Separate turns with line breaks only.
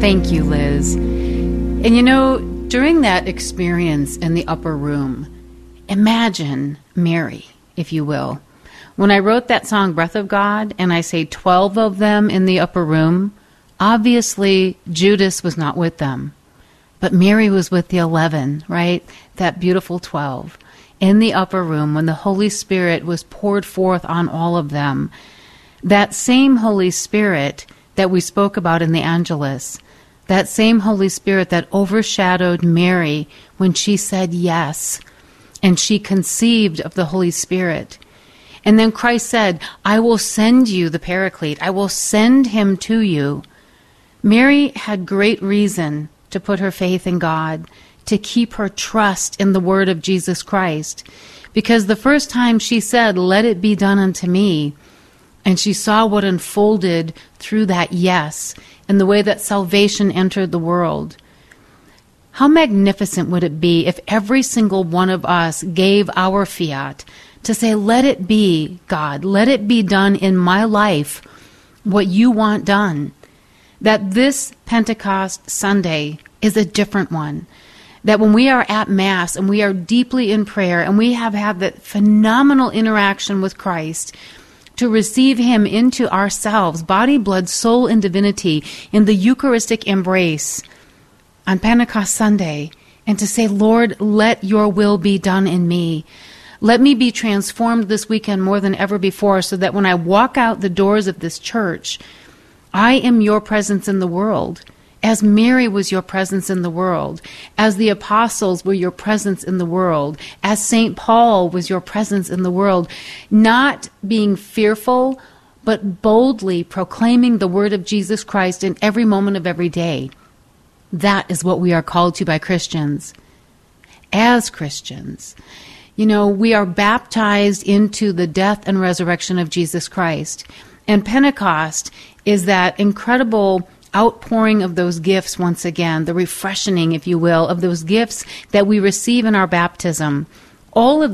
Thank you, Liz. And you know, during that experience in the upper room, imagine Mary, if you will. When I wrote that song, Breath of God, and I say 12 of them in the upper room, obviously Judas was not with them. But Mary was with the 11, right? That beautiful 12 in the upper room when the Holy Spirit was poured forth on all of them. That same Holy Spirit that we spoke about in the Angelus, that same Holy Spirit that overshadowed Mary when she said yes, and she conceived of the Holy Spirit. And then Christ said, I will send you the Paraclete. I will send him to you. Mary had great reason to put her faith in God, to keep her trust in the word of Jesus Christ. Because the first time she said, let it be done unto me, and she saw what unfolded through that yes, and the way that salvation entered the world. How magnificent would it be if every single one of us gave our fiat to say, let it be, God, let it be done in my life what you want done. That this Pentecost Sunday is a different one. That when we are at Mass and we are deeply in prayer and we have had that phenomenal interaction with Christ, to receive him into ourselves, body, blood, soul, and divinity in the Eucharistic embrace on Pentecost Sunday, and to say, Lord, let your will be done in me. Let me be transformed this weekend more than ever before, so that when I walk out the doors of this church, I am your presence in the world, as Mary was your presence in the world, as the apostles were your presence in the world, as St. Paul was your presence in the world, not being fearful, but boldly proclaiming the word of Jesus Christ in every moment of every day. That is what we are called to by Christians. As Christians, you know, we are baptized into the death and resurrection of Jesus Christ. And Pentecost is that incredible outpouring of those gifts once again, the refreshing, if you will, of those gifts that we receive in our baptism. All of